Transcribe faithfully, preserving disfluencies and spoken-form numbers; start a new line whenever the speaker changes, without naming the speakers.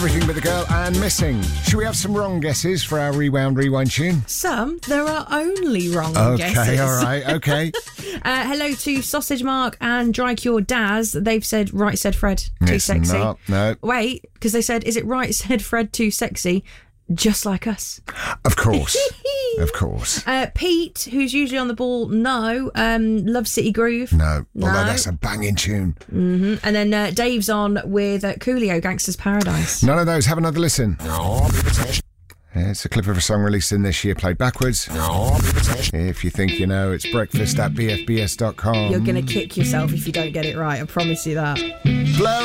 Everything But the Girl and Missing. Should we have some wrong guesses for our Rewound Rewind tune?
Some. There are only wrong
okay,
guesses.
Okay, all right, okay.
uh, hello to Sausage Mark and Dry Cure Daz. They've said, right, said Fred, too
it's
sexy.
Not, no.
Wait, because they said, is it right, said Fred, too sexy? Just like us.
Of course. Of course.
Uh, Pete, who's usually on the ball, no. Um, Love City Groove.
No.
No.
Although that's a banging tune.
Mm-hmm. And then uh, Dave's on with uh, Coolio, Gangster's Paradise.
None of those. Have another listen. No. Yeah, it's a clip of a song released in this year, played backwards. No. If you think you know, it's breakfast at b f b s dot com.
You're going to kick yourself if you don't get it right, I promise you that.
Blow